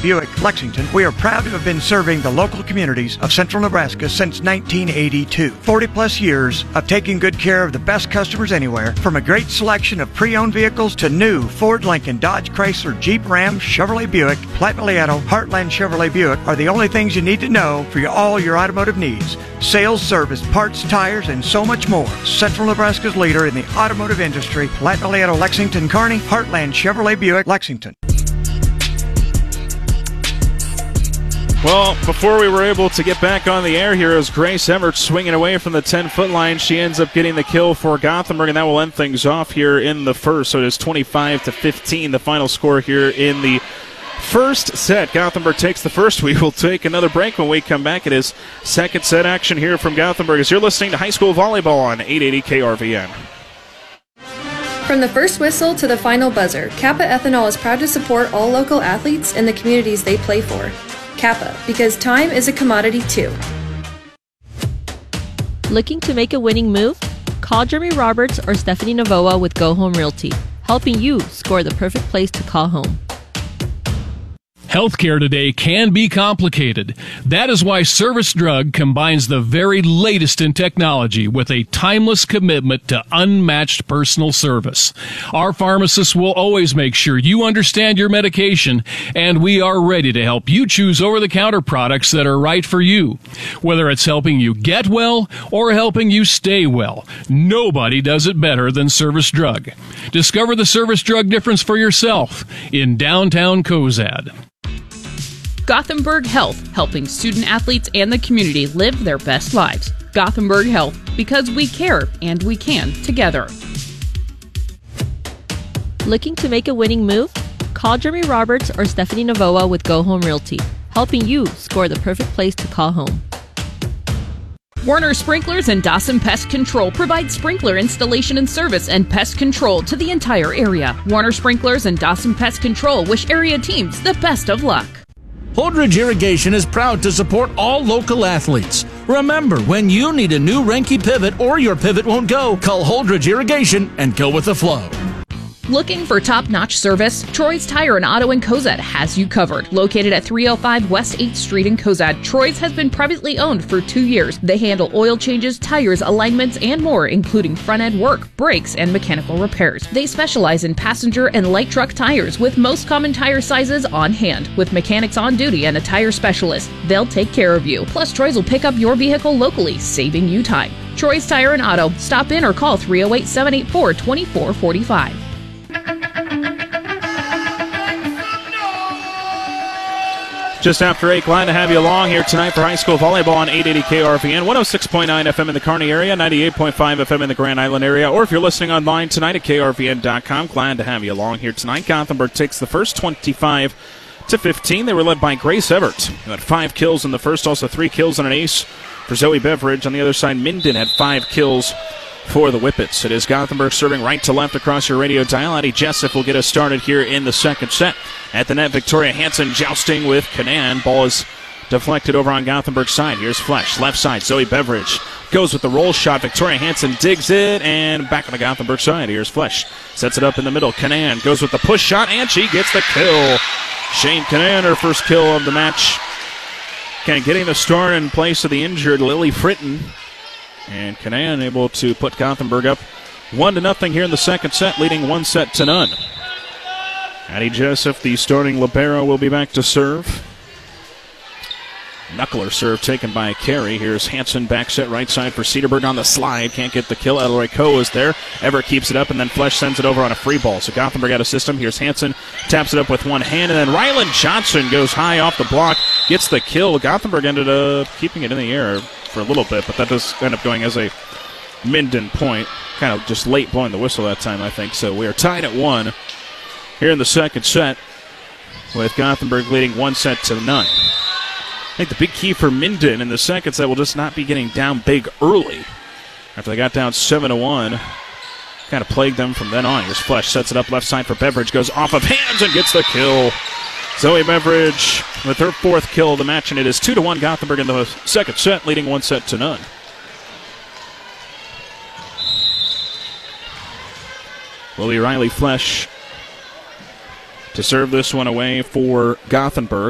Buick, Lexington, we are proud to have been serving the local communities of central Nebraska since 1982. 40 plus years of taking good care of the best customers anywhere, from a great selection of pre-owned vehicles to new Ford, Lincoln, Dodge, Chrysler, Jeep, Ram, Chevrolet Buick, Platte Vallejo, Heartland Chevrolet Buick are the only things you need to know for all your automotive needs. Sales, service, parts, tires, and so much more. Central Nebraska's leader in the automotive industry, Platte Vallejo, Lexington, Kearney, Heartland Chevrolet Buick, Lexington. Well, before we were able to get back on the air here, as Grace Everett swinging away from the 10-foot line, she ends up getting the kill for Gothenburg, and that will end things off here in the first. So it is 25-15, the final score here in the first set. Gothenburg takes the first. We will take another break. When we come back, it is second set action here from Gothenburg as you're listening to high school volleyball on 880 KRVN. From the first whistle to the final buzzer, Kappa Ethanol is proud to support all local athletes and the communities they play for. Kappa, because time is a commodity too. Looking to make a winning move? Call Jeremy Roberts or Stephanie Navoa with Go Home Realty, helping you score the perfect place to call home. Healthcare today can be complicated. That is why Service Drug combines the very latest in technology with a timeless commitment to unmatched personal service. Our pharmacists will always make sure you understand your medication, and we are ready to help you choose over-the-counter products that are right for you. Whether it's helping you get well or helping you stay well, nobody does it better than Service Drug. Discover the Service Drug difference for yourself in downtown Cozad. Gothenburg Health, helping student athletes and the community live their best lives. Gothenburg Health, because we care and we can together. Looking to make a winning move? Call Jeremy Roberts or Stephanie Navoa with Go Home Realty, helping you score the perfect place to call home. Warner Sprinklers and Dawson Pest Control provide sprinkler installation and service and pest control to the entire area. Warner Sprinklers and Dawson Pest Control wish area teams the best of luck. Holdridge Irrigation is proud to support all local athletes. Remember, when you need a new Renke pivot or your pivot won't go, call Holdridge Irrigation and go with the flow. Looking for top-notch service? Troy's Tire and Auto in Cozad has you covered. Located at 305 West 8th Street in Cozad, Troy's has been privately owned for 2 years. They handle oil changes, tires, alignments, and more, including front-end work, brakes, and mechanical repairs. They specialize in passenger and light truck tires with most common tire sizes on hand. With mechanics on duty and a tire specialist, they'll take care of you. Plus, Troy's will pick up your vehicle locally, saving you time. Troy's Tire and Auto. Stop in or call 308-784-2445. Just after 8, glad to have you along here tonight for high school volleyball on 880 KRVN, 106.9 FM in the Kearney area, 98.5 FM in the Grand Island area, or if you're listening online tonight at krvn.com, glad to have you along here tonight. Gothenburg takes the first 25-15. They were led by Grace Everett, who had 5 kills in the first, also 3 kills and an ace for Zoe Beveridge. On the other side, Minden had 5 kills for the Whippets. It is Gothenburg serving right to left across your radio dial. Addie Jessup will get us started here in the second set. At the net, Victoria Hansen jousting with Kanan. Ball is deflected over on Gothenburg's side. Here's Flesh, left side. Zoe Beveridge goes with the roll shot. Victoria Hansen digs it, and back on the Gothenburg side. Here's Flesh, sets it up in the middle. Kanan goes with the push shot, and she gets the kill. Shane Kanan, her first kill of the match. Kind of getting the start in place of the injured Lily Fritton. And Kanan able to put Gothenburg up 1-0 here in the second set, leading 1-0. Addie Jessup, the starting libero, will be back to serve. Knuckler serve taken by Carey. Here's Hansen back set right side for Cedarburg on the slide. Can't get the kill. Elroy Coe is there. Everett keeps it up, and then Flesh sends it over on a free ball. So Gothenburg out of system. Here's Hansen. Taps it up with one hand, and then Ryland Johnson goes high off the block. Gets the kill. Gothenburg ended up keeping it in the air for a little bit, but that does end up going as a Minden point. Kind of just late blowing the whistle that time, I think. So we are tied at 1 here in the second set, with Gothenburg leading 1-0. I think the big key for Minden in the second set will just not be getting down big early. After they got down 7-1, kind of plagued them from then on. Here's Flesh, sets it up left side for Beveridge, goes off of hands and gets the kill. Zoe Beveridge with her 4th kill of the match, and it is 2-1 Gothenburg in the second set, leading 1-0. Lily Riley Flesh to serve this one away for Gothenburg.